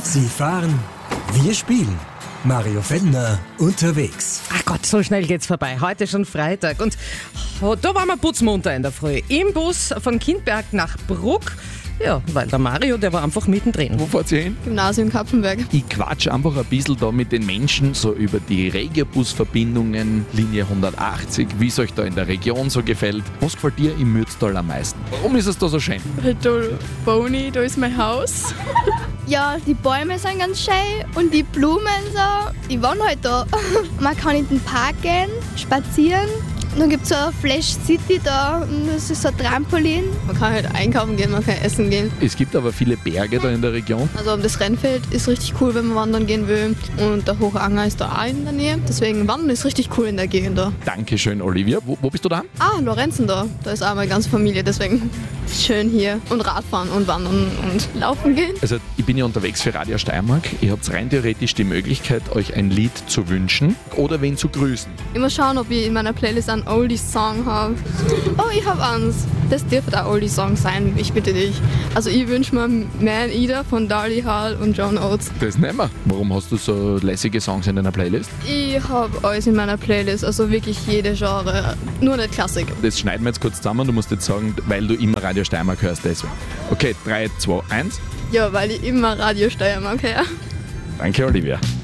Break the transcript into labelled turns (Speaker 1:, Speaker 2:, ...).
Speaker 1: Sie fahren, wir spielen. Mario Fellner unterwegs.
Speaker 2: Ach Gott, so schnell geht's vorbei. Heute schon Freitag und da waren wir putzmunter in der Früh. Im Bus von Kindberg nach Bruck. Ja, weil der Mario, der war einfach mittendrin.
Speaker 3: Wo fahrt ihr hin?
Speaker 4: Gymnasium Kapfenberg.
Speaker 3: Ich quatsch einfach ein bisschen da mit den Menschen so über die Regiobus-Verbindungen, Linie 180, wie es euch da in der Region so gefällt. Was gefällt dir im Mürztal am meisten? Warum ist es da so schön?
Speaker 4: Da Boni, da ist mein Haus. Ja, die Bäume sind ganz schön und die Blumen so, die waren halt da. Man kann in den Park gehen, spazieren. Dann gibt es so eine Flash City da, das ist so ein Trampolin. Man kann halt einkaufen gehen, man kann essen gehen.
Speaker 3: Es gibt aber viele Berge da in der Region.
Speaker 4: Also das Rennfeld ist richtig cool, wenn man wandern gehen will. Und der Hochanger ist da auch in der Nähe. Deswegen wandern ist richtig cool in der Gegend da.
Speaker 3: Dankeschön, Olivia. Wo bist du da?
Speaker 4: Lorenzen da. Da ist auch meine ganze Familie, deswegen schön hier. Und Radfahren und wandern und laufen gehen.
Speaker 3: Also ich bin ja unterwegs für Radio Steiermark. Ihr habt rein theoretisch die Möglichkeit, euch ein Lied zu wünschen oder wen zu grüßen.
Speaker 4: Immer schauen, ob ich in meiner Playlist einen Oldie-Song habe. Oh, ich habe Angst. Das dürfte ein Oldie-Song sein, ich bitte dich. Also ich wünsche mir Man Eater von Darlie Hall und John Oates.
Speaker 3: Das nehmen wir. Warum hast du so lässige Songs in deiner Playlist?
Speaker 4: Ich habe alles in meiner Playlist, also wirklich jede Genre, nur nicht Klassik.
Speaker 3: Das schneiden wir jetzt kurz zusammen. Du musst jetzt sagen, weil du immer Radio Steiermark hörst, deswegen. Okay, 3, 2, 1.
Speaker 4: Ja, weil ich immer Radio Steiermark höre.
Speaker 3: Danke, Olivia.